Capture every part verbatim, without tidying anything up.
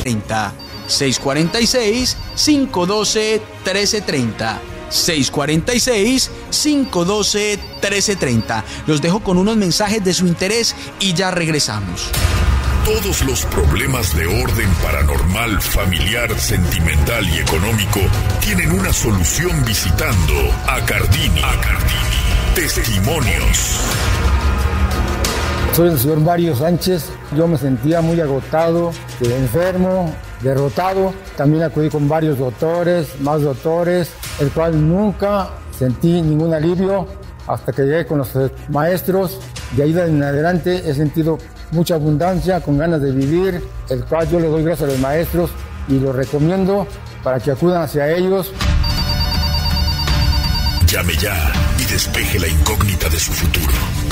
treinta. seis cuarenta y seis, cinco doce, trece treinta. seis cuarenta y seis, cinco doce, trece treinta. Los dejo con unos mensajes de su interés y ya regresamos. Todos los problemas de orden paranormal, familiar, sentimental y económico tienen una solución visitando a Cardini. A Cardini. Testimonios. Soy el señor Mario Sánchez. Yo me sentía muy agotado, enfermo, derrotado. También acudí con varios doctores, más doctores, el cual nunca sentí ningún alivio hasta que llegué con los maestros. De ahí en adelante he sentido mucha abundancia, con ganas de vivir, el cual yo le doy gracias a los maestros y los recomiendo para que acudan hacia ellos. Llame ya y despeje la incógnita de su futuro.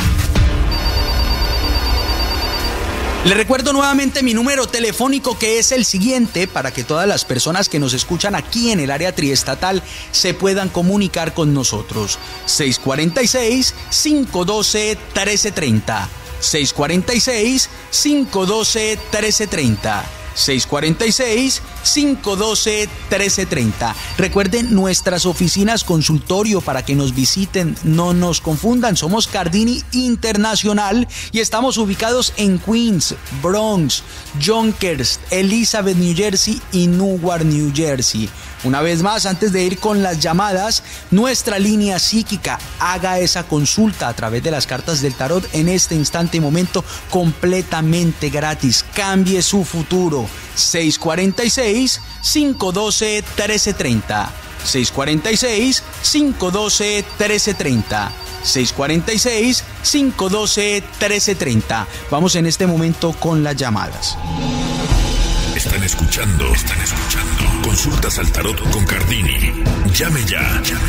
Le recuerdo nuevamente mi número telefónico, que es el siguiente, para que todas las personas que nos escuchan aquí en el área triestatal se puedan comunicar con nosotros. seis cuarenta y seis, cinco doce, trece treinta. seis cuarenta y seis, cinco doce, trece treinta. seis cuarenta y seis, cinco doce, trece treinta. Recuerden nuestras oficinas consultorio para que nos visiten, no nos confundan. Somos Cardini Internacional y estamos ubicados en Queens, Bronx, Yonkers, Elizabeth, New Jersey y Newark, New Jersey. Una vez más, antes de ir con las llamadas, nuestra línea psíquica, haga esa consulta a través de las cartas del tarot en este instante y momento, completamente gratis. Cambie su futuro. seis cuarenta y seis, cinco doce, trece treinta. seis cuarenta y seis, cinco doce, trece treinta. seis cuarenta y seis, cinco doce, trece treinta. Vamos en este momento con las llamadas. Están escuchando, están escuchando. Consultas al tarot con Cardini. Llame ya, llame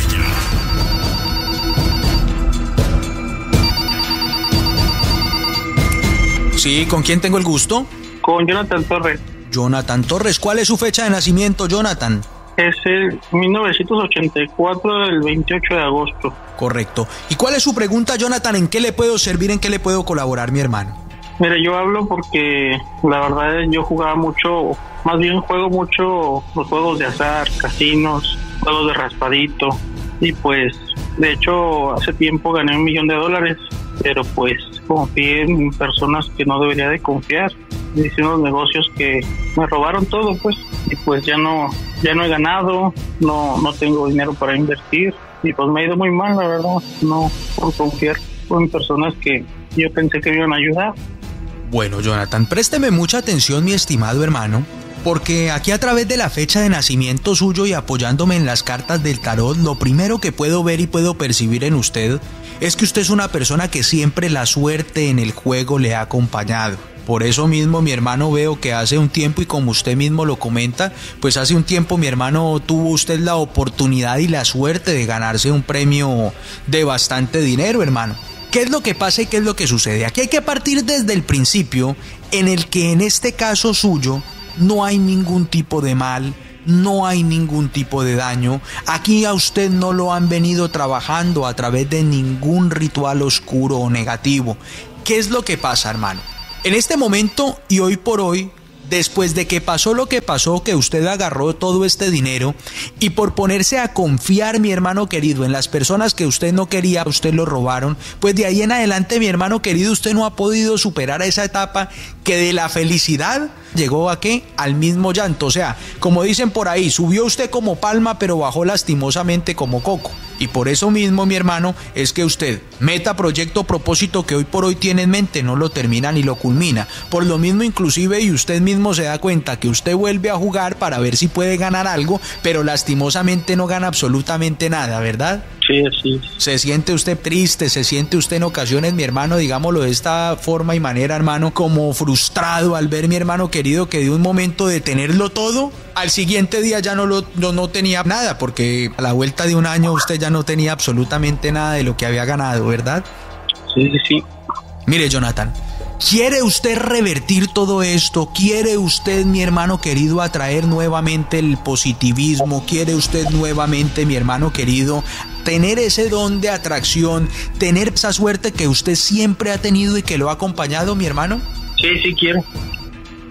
ya. Sí, ¿con quién tengo el gusto? Con Jonathan Torres. Jonathan Torres, ¿cuál es su fecha de nacimiento, Jonathan? Es el mil novecientos ochenta y cuatro, el veintiocho de agosto. Correcto. ¿Y cuál es su pregunta, Jonathan? ¿En qué le puedo servir, en qué le puedo colaborar, mi hermano? Mire, yo hablo porque la verdad yo jugaba mucho, más bien juego mucho los juegos de azar, casinos, juegos de raspadito, y pues de hecho hace tiempo gané un millón de dólares, pero pues confié en personas que no debería de confiar. Hice unos negocios que me robaron todo, pues, y pues ya no ya no he ganado, no no tengo dinero para invertir, y pues me ha ido muy mal, la verdad, no por confiar en personas que yo pensé que me iban a ayudar. Bueno, Jonathan, présteme mucha atención, mi estimado hermano, porque aquí a través de la fecha de nacimiento suyo y apoyándome en las cartas del tarot, lo primero que puedo ver y puedo percibir en usted es que usted es una persona que siempre la suerte en el juego le ha acompañado. Por eso mismo, mi hermano, veo que hace un tiempo, y como usted mismo lo comenta, pues hace un tiempo, mi hermano, tuvo usted la oportunidad y la suerte de ganarse un premio de bastante dinero, hermano. ¿Qué es lo que pasa y qué es lo que sucede? Aquí hay que partir desde el principio, en el que en este caso suyo no hay ningún tipo de mal, no hay ningún tipo de daño. Aquí a usted no lo han venido trabajando a través de ningún ritual oscuro o negativo. ¿Qué es lo que pasa, hermano? En este momento y hoy por hoy, después de que pasó lo que pasó, que usted agarró todo este dinero y por ponerse a confiar, mi hermano querido, en las personas que usted no quería, usted lo robaron, pues de ahí en adelante, mi hermano querido, usted no ha podido superar esa etapa que de la felicidad llegó a qué? Al mismo llanto. O sea, como dicen por ahí, subió usted como palma pero bajó lastimosamente como coco. Y por eso mismo, mi hermano, es que usted, meta, proyecto, propósito que hoy por hoy tiene en mente, no lo termina ni lo culmina. Por lo mismo, inclusive, y usted mismo se da cuenta que usted vuelve a jugar para ver si puede ganar algo, pero lastimosamente no gana absolutamente nada, ¿verdad? Sí, sí. ¿Se siente usted triste? ¿Se siente usted en ocasiones, mi hermano, digámoslo de esta forma y manera, hermano, como frustrado al ver, mi hermano querido, que de un momento de tenerlo todo, al siguiente día ya no, lo, no, no tenía nada, porque a la vuelta de un año usted ya no tenía absolutamente nada de lo que había ganado, ¿verdad? Sí, sí, sí. Mire, Jonathan, ¿quiere usted revertir todo esto? ¿Quiere usted, mi hermano querido, atraer nuevamente el positivismo? ¿Quiere usted nuevamente, mi hermano querido, tener ese don de atracción, tener esa suerte que usted siempre ha tenido y que lo ha acompañado, mi hermano? Sí, sí quiero.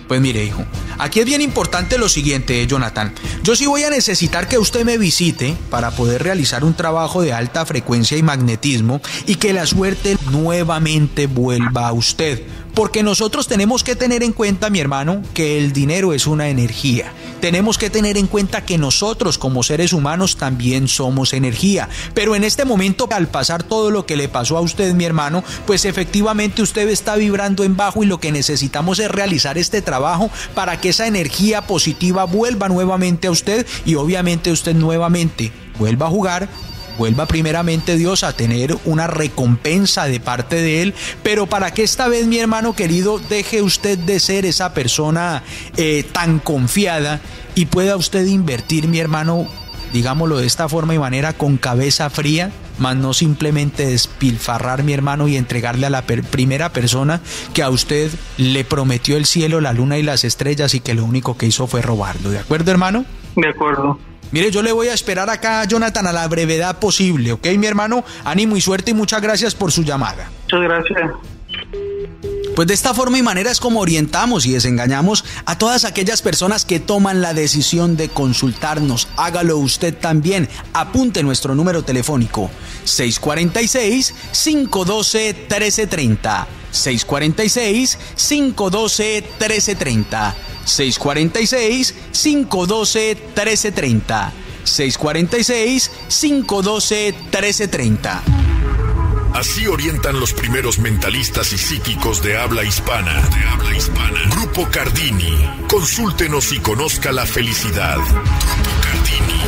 Pues mire, hijo, aquí es bien importante lo siguiente, Jonathan. Yo sí voy a necesitar que usted me visite para poder realizar un trabajo de alta frecuencia y magnetismo y que la suerte nuevamente vuelva a usted. Porque nosotros tenemos que tener en cuenta, mi hermano, que el dinero es una energía. Tenemos que tener en cuenta que nosotros como seres humanos también somos energía. Pero en este momento, al pasar todo lo que le pasó a usted, mi hermano, pues efectivamente usted está vibrando en bajo y lo que necesitamos es realizar este trabajo para que esa energía positiva vuelva nuevamente a usted y obviamente usted nuevamente vuelva a jugar. Vuelva primeramente Dios a tener una recompensa de parte de Él, pero para que esta vez, mi hermano querido, deje usted de ser esa persona eh, tan confiada y pueda usted invertir, mi hermano, digámoslo de esta forma y manera, con cabeza fría, más no simplemente despilfarrar, mi hermano, y entregarle a la per- primera persona que a usted le prometió el cielo, la luna y las estrellas y que lo único que hizo fue robarlo. ¿De acuerdo, hermano? De acuerdo. Mire, yo le voy a esperar acá, Jonathan, a la brevedad posible, ¿ok, mi hermano? Ánimo y suerte y muchas gracias por su llamada. Muchas gracias. Pues de esta forma y manera es como orientamos y desengañamos a todas aquellas personas que toman la decisión de consultarnos. Hágalo usted también. Apunte nuestro número telefónico seis cuatro seis, cinco uno dos, uno tres tres cero. seis cuatro seis, cinco uno dos, uno tres tres cero. seis cuatro seis, cinco uno dos, uno tres tres cero. seis cuatro seis, cinco uno dos, uno tres tres cero. Así orientan los primeros mentalistas y psíquicos de habla hispana. De habla hispana. Grupo Cardini. Consúltenos y conozca la felicidad. Grupo Cardini.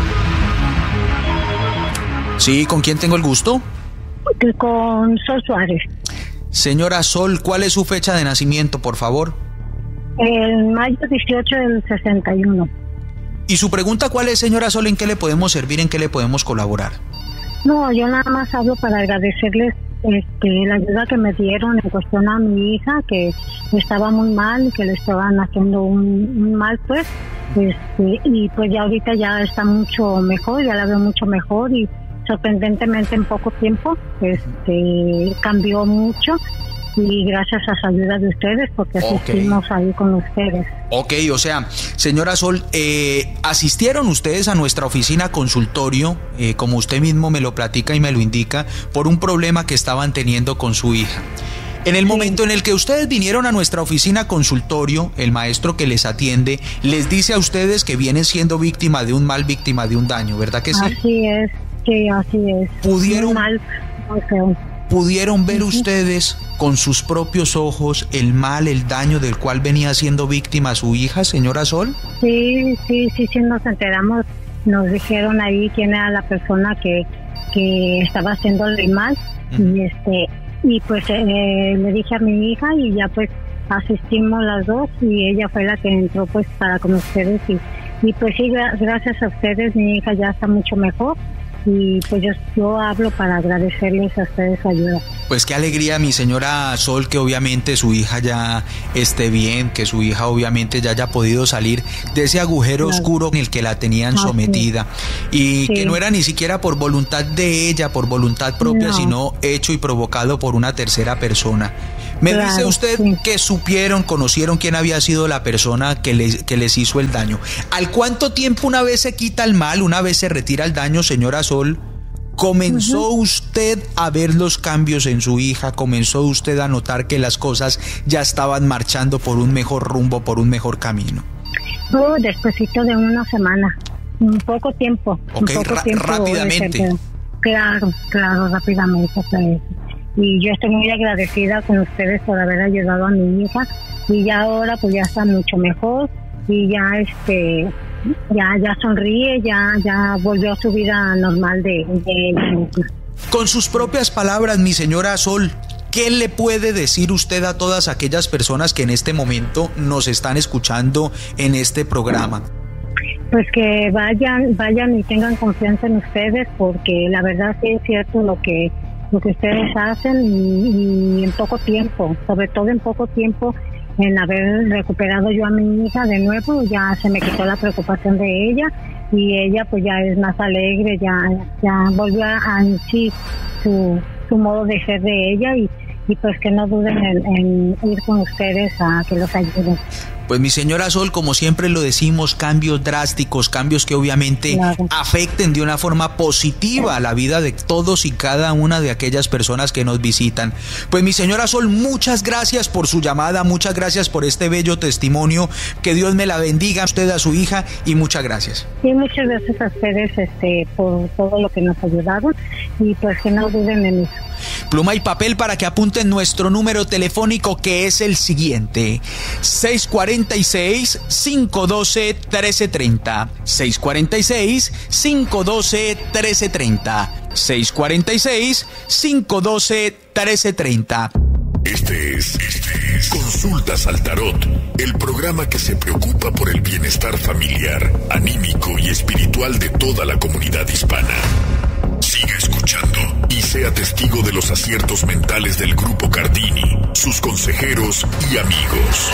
Sí, ¿con quién tengo el gusto? Con Sol Suárez. Señora Sol, ¿cuál es su fecha de nacimiento, por favor? El mayo dieciocho del sesenta y uno. ¿Y su pregunta cuál es, señora Sol? ¿En qué le podemos servir? ¿En qué le podemos colaborar? No, yo nada más hablo para agradecerles este, la ayuda que me dieron en cuestión a mi hija, que estaba muy mal y que le estaban haciendo un, un mal, pues. Este, y pues ya ahorita ya está mucho mejor, ya la veo mucho mejor y sorprendentemente en poco tiempo este, cambió mucho. Y gracias a la ayuda de ustedes, porque asistimos okay. ahí con ustedes. Ok, o sea, señora Sol, eh, asistieron ustedes a nuestra oficina consultorio, eh, como usted mismo me lo platica y me lo indica, por un problema que estaban teniendo con su hija. En el sí. momento en el que ustedes vinieron a nuestra oficina consultorio, el maestro que les atiende les dice a ustedes que vienen siendo víctima de un mal, víctima de un daño, ¿verdad que sí? Así es, sí, así es. ¿Pudieron, muy mal, muy feo. ¿Pudieron ver ustedes con sus propios ojos el mal, el daño del cual venía siendo víctima su hija, señora Sol? Sí, sí, sí, sí, nos enteramos. Nos dijeron ahí quién era la persona que, que estaba haciéndole mal. Uh-huh. Y este y pues eh, le dije a mi hija y ya pues asistimos las dos y ella fue la que entró pues para con ustedes. Y, y pues sí, gra- gracias a ustedes mi hija ya está mucho mejor. Y pues yo, yo hablo para agradecerles a ustedes su ayuda. Pues qué alegría, mi señora Sol, que obviamente su hija ya esté bien, que su hija obviamente ya haya podido salir de ese agujero claro. oscuro en el que la tenían ah, sometida sí. y sí. que no era ni siquiera por voluntad de ella, por voluntad propia, no. sino hecho y provocado por una tercera persona. Me claro, dice usted sí. que supieron, conocieron quién había sido la persona que les, que les hizo el daño. ¿Al cuánto tiempo una vez se quita el mal, una vez se retira el daño, señora Sol, comenzó uh-huh. usted a ver los cambios en su hija? ¿Comenzó usted a notar que las cosas ya estaban marchando por un mejor rumbo, por un mejor camino? Oh, despuesito de una semana, un poco tiempo. Ok, un poco ra- tiempo rápidamente. Claro, claro, rápidamente. Pues. Y yo estoy muy agradecida con ustedes por haber ayudado a mi hija y ya ahora pues ya está mucho mejor y ya este ya ya sonríe, ya ya volvió a su vida normal de, de ella. Con sus propias palabras, mi señora Sol, ¿qué le puede decir usted a todas aquellas personas que en este momento nos están escuchando en este programa? Pues que vayan vayan y tengan confianza en ustedes, porque la verdad sí es cierto lo que lo que ustedes hacen y, y en poco tiempo, sobre todo en poco tiempo, en haber recuperado yo a mi hija de nuevo, ya se me quitó la preocupación de ella y ella pues ya es más alegre, ya ya volvió a en sí su, su modo de ser de ella y, y pues que no duden en, en ir con ustedes a que los ayuden. Pues mi señora Sol, como siempre lo decimos, cambios drásticos, cambios que obviamente claro. afecten de una forma positiva a la vida de todos y cada una de aquellas personas que nos visitan. Pues mi señora Sol, muchas gracias por su llamada, muchas gracias por este bello testimonio, que Dios me la bendiga a usted, a su hija, y muchas gracias. Sí, muchas gracias a ustedes este, por todo lo que nos ayudaron, y pues que no duden en eso. Pluma y papel para que apunten nuestro número telefónico, que es el siguiente: seis cuatro seis, cinco uno dos, uno tres tres cero. seis cuatro seis, cinco uno dos, uno tres tres cero. seis cuatro seis, cinco uno dos, uno tres tres cero. Este es, este es Consultas al Tarot, el programa que se preocupa por el bienestar familiar, anímico y espiritual de toda la comunidad hispana. Siga escuchando y sea testigo de los aciertos mentales del Grupo Cardini, sus consejeros y amigos.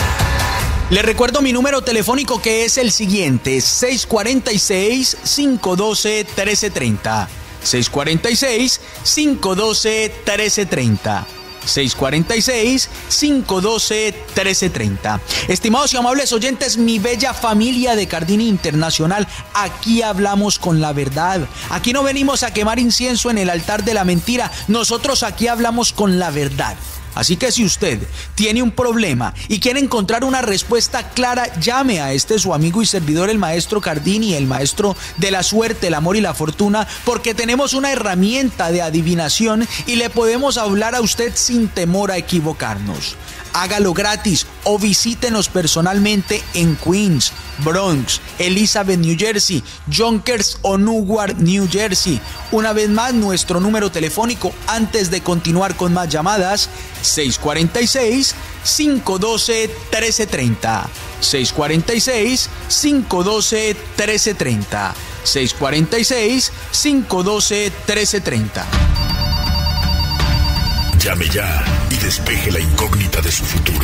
Les recuerdo mi número telefónico, que es el siguiente: seis cuatro seis, cinco uno dos, uno tres tres cero. seis cuatro seis, cinco uno dos, uno tres tres cero. seis cuatro seis, cinco uno dos, uno tres tres cero. Estimados y amables oyentes, mi bella familia de Cardini Internacional, aquí hablamos con la verdad. Aquí no venimos a quemar incienso en el altar de la mentira. Nosotros aquí hablamos con la verdad. Así que si usted tiene un problema y quiere encontrar una respuesta clara, llame a este su amigo y servidor, el maestro Cardini, el maestro de la suerte, el amor y la fortuna, porque tenemos una herramienta de adivinación y le podemos hablar a usted sin temor a equivocarnos. Hágalo gratis o visítenos personalmente en Queens, Bronx, Elizabeth, New Jersey, Yonkers o Newark, New Jersey. Una vez más, nuestro número telefónico, antes de continuar con más llamadas: seis cuatro seis, cinco uno dos, uno tres tres cero. seis cuatro seis, cinco uno dos, uno tres tres cero. seis cuatro seis, cinco uno dos, uno tres tres cero. Llame ya y despeje la incógnita de su futuro.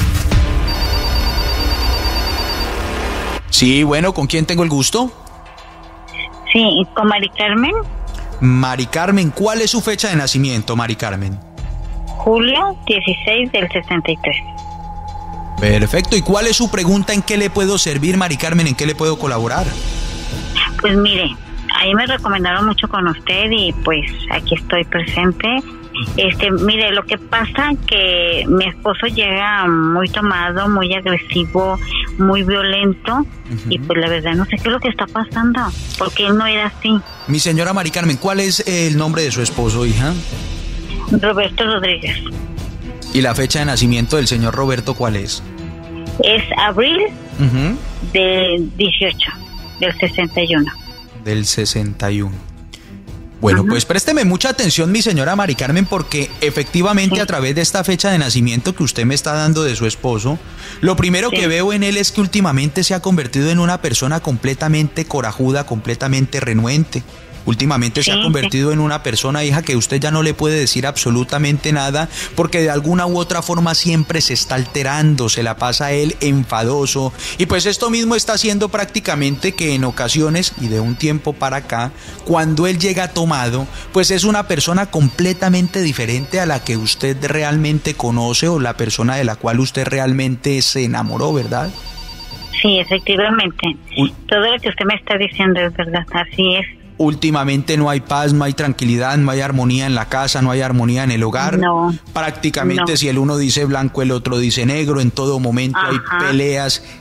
Sí, bueno, ¿con quién tengo el gusto? Sí, con Mari Carmen. Mari Carmen, ¿cuál es su fecha de nacimiento, Mari Carmen? Julio dieciséis del sesenta y tres. Perfecto, ¿y cuál es su pregunta? ¿En qué le puedo servir, Mari Carmen? ¿En qué le puedo colaborar? Pues mire, ahí me recomendaron mucho con usted y pues aquí estoy presente. Este, mire, lo que pasa que mi esposo llega muy tomado, muy agresivo, muy violento, uh-huh. y pues la verdad no sé qué es lo que está pasando, porque él no era así. Mi señora Mari Carmen, ¿cuál es el nombre de su esposo, hija? Roberto Rodríguez. ¿Y la fecha de nacimiento del señor Roberto cuál es? Es abril uh-huh. del dieciocho, del sesenta y uno. Del sesenta y uno. Bueno, pues présteme mucha atención, mi señora Mari Carmen, porque efectivamente sí. a través de esta fecha de nacimiento que usted me está dando de su esposo, lo primero sí. que veo en él es que últimamente se ha convertido en una persona completamente corajuda, completamente renuente. Últimamente sí, se ha convertido sí. en una persona, hija, que usted ya no le puede decir absolutamente nada, porque de alguna u otra forma siempre se está alterando, se la pasa él enfadoso, y pues esto mismo está haciendo prácticamente que en ocasiones, y de un tiempo para acá, cuando él llega tomado, pues es una persona completamente diferente a la que usted realmente conoce o la persona de la cual usted realmente se enamoró, ¿verdad? Sí, efectivamente. Uy. Todo lo que usted me está diciendo es verdad, así es. Últimamente no hay paz, no hay tranquilidad, no hay armonía en la casa, no hay armonía en el hogar. No. Prácticamente no. si el uno dice blanco, el otro dice negro, en todo momento Ajá. hay peleas